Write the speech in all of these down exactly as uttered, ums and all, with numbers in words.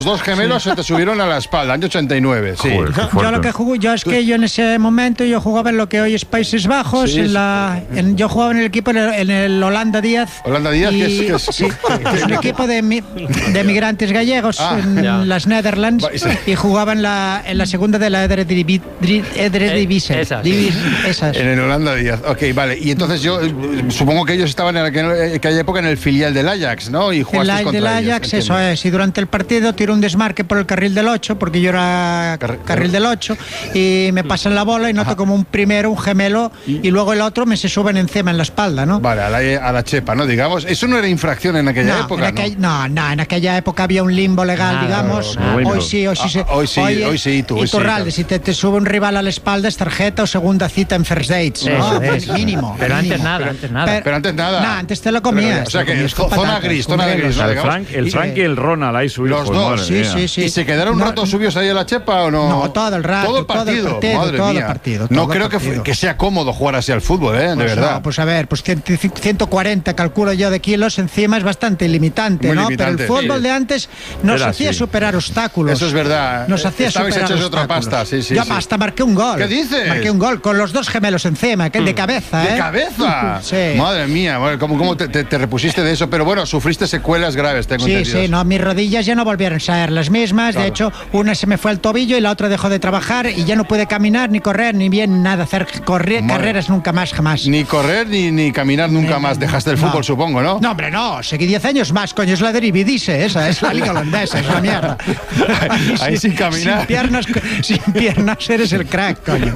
Dos gemelos se te subieron a la espalda, año ochenta y nueve, sí. Joder, Yo, yo lo que jugué, yo es que yo en ese momento yo jugaba en lo que hoy es Países Bajos, Sí, en la, en, yo jugaba en el equipo en el, en el Holanda Díaz. Holanda Díaz, y, que es... Que es sí, es un equipo de, mi, de migrantes gallegos Ah, en ya. las Netherlands y jugaba en la, en la segunda de la Eredivisie. Eredivisie. Eh, esas. Divis- esas. En el Holanda Díaz, ok, vale. Y entonces yo eh, supongo que ellos estaban en aquella, en aquella época en el filial del Ajax, ¿no? Y El jugaste Ajax contra del ellos, Ajax, entiendo. eso es. Y durante el partido tiro un desmarque por el carril del ocho, porque yo era Carri- carril del ocho, y me pasan la bola y noto como un primero, un gemelo, y luego el otro me se suben encima en la espalda, ¿no? Vale, a la, a la chepa, ¿no? Digamos, eso no era infracción en aquella No, época, en aquella, no, no, en aquella época había un limbo legal, Nada, digamos. nada. Hoy Limbo. sí, hoy sí. Ah, se- hoy sí, hoy sí, tú, hoy sí, Iturralde, claro. si te, te sube un rival a la espalda es tarjeta o segunda cita en first dates, ¿no? Eso, eso. Mínimo. Pero antes mínimo. nada, antes nada. Pero- Pero antes nada. No, antes te lo comías. O sea te que lo comías es con zona patatas, gris, con zona negros. gris, ¿no? El digamos. Frank, el Y- Frank y el Ronald, ahí su hijo. Los dos, madre Sí, mía. sí, sí. ¿Y se quedaron un No, rato subidos ahí a la chepa o no? No, todo el rato, Todo el todo el partido, partido, madre todo el mía. partido, No todo el creo que, partido. que sea cómodo jugar así al fútbol, ¿eh? De Pues verdad. no, pues a ver, pues ciento cuarenta calculo yo de kilos encima es bastante limitante, Muy ¿no? limitante, Pero el fútbol sí. de antes nos Era hacía así. superar obstáculos. Eso es verdad. Nos hacía Estabais superar hechos de otra obstáculos. pasta, sí, sí, Yo sí. hasta marqué un gol. ¿Qué dices? Marqué un gol con los dos gemelos encima, que el de cabeza, ¿eh? ¡De cabeza! Sí. Madre mía, bueno, ¿cómo, cómo te, te- te repusiste de eso? Pero bueno, sufriste secuelas graves, tengo Sí, entendido. sí, no, mis rodillas ya no volvieron a ser las mismas. Claro. De hecho, una se me fue al tobillo y la otra dejó de trabajar y ya no pude caminar, ni correr, ni bien nada, hacer correr, Madre. carreras nunca más, jamás. Ni correr ni, ni caminar nunca Eh, más. Dejaste el no. fútbol, supongo, ¿no? No, hombre, no, seguí diez años más, coño, es la Eredivisie, esa, es la liga holandesa, es la mierda. Ahí- ahí sin caminar. Sin piernas, sin piernas eres el crack, coño.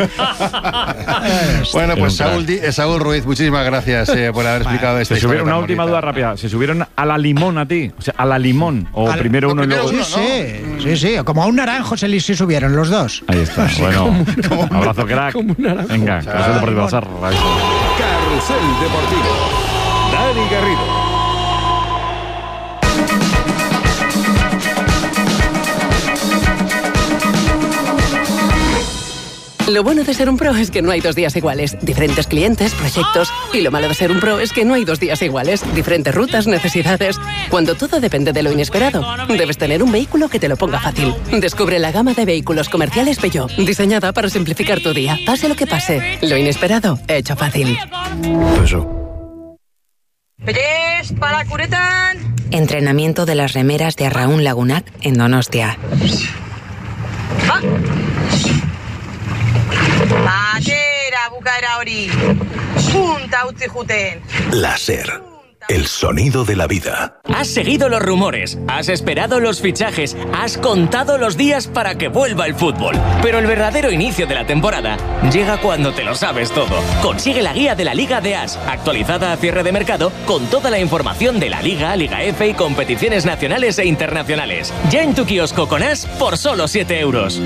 Bueno, pues Era un Saúl, Di- eh, Saúl Ruiz, muchísimas gracias eh, por haber explicado esta Se historia subieron, una tan última bonita. duda rápida. ¿Se subieron a la limón a ti? O sea, a la limón. O Al- primero no, uno y primero luego. uno. Sí, sí, sí, como a un naranjo se, li- se subieron los dos. Ahí está. Bueno, abrazo, crack. Venga, Carrusel Deportivo Azar. Carrusel Deportivo. Dani Garrido. Lo bueno de ser un pro es que no hay dos días iguales. Diferentes clientes, proyectos. Y lo malo de ser un pro es que no hay dos días iguales. Diferentes rutas, necesidades. Cuando todo depende de lo inesperado, debes tener un vehículo que te lo ponga fácil. Descubre la gama de vehículos comerciales Peugeot, diseñada para simplificar tu día. Pase lo que pase, lo inesperado, hecho fácil. Pellés, para Curetán. Entrenamiento de las remeras de Arraún Lagunac en Donostia. Va. Batera, bukaera hori. Punta utzi juten. Láser. El sonido de la vida. Has seguido los rumores, has esperado los fichajes, has contado los días para que vuelva el fútbol. Pero el verdadero inicio de la temporada llega cuando te lo sabes todo. Consigue la guía de la Liga de As, actualizada a cierre de mercado, con toda la información de la Liga, Liga F y competiciones nacionales e internacionales. Ya en tu kiosco con As por solo siete euros.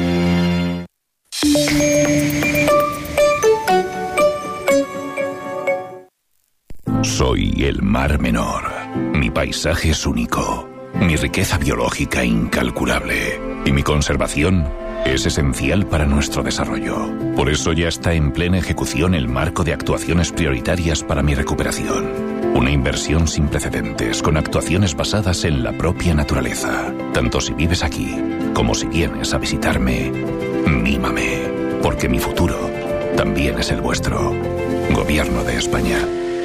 Soy el Mar Menor. Mi paisaje es único. Mi riqueza biológica incalculable. Y mi conservación es esencial para nuestro desarrollo. Por eso ya está en plena ejecución el marco de actuaciones prioritarias para mi recuperación. Una inversión sin precedentes, con actuaciones basadas en la propia naturaleza. Tanto si vives aquí, como si vienes a visitarme, mímame. Porque mi futuro también es el vuestro. Gobierno de España.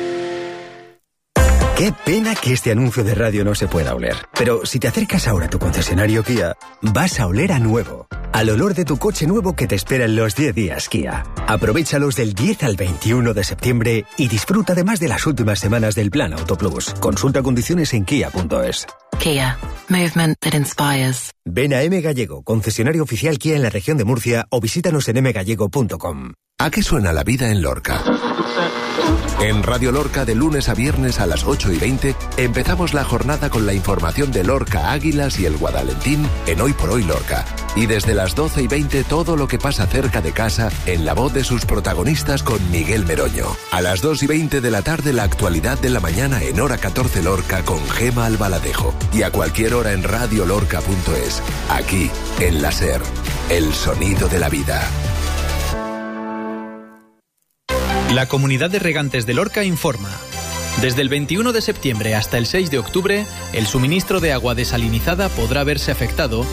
Qué pena que este anuncio de radio no se pueda oler. Pero si te acercas ahora a tu concesionario Kia, vas a oler a nuevo. Al olor de tu coche nuevo que te espera en los diez días Kia. Aprovéchalos del diez al veintiuno de septiembre y disfruta además de las últimas semanas del Plan Auto Plus. Consulta condiciones en kia punto es. Kia. Movement that inspires. Ven a M Gallego, concesionario oficial Kia en la región de Murcia, o visítanos en m gallego punto com. ¿A qué suena la vida en Lorca? En Radio Lorca, de lunes a viernes a las ocho y veinte, empezamos la jornada con la información de Lorca Águilas y el Guadalentín en Hoy por Hoy Lorca. Y desde las doce y veinte, todo lo que pasa cerca de casa en la voz de sus protagonistas con Miguel Meroño. A las dos y veinte de la tarde, la actualidad de la mañana en Hora catorce Lorca con Gema Albaladejo. Y a cualquier hora en radio lorca punto es. Aquí, en la SER, el sonido de la vida. La Comunidad de Regantes de Lorca informa. Desde el veintiuno de septiembre hasta el seis de octubre, el suministro de agua desalinizada podrá verse afectado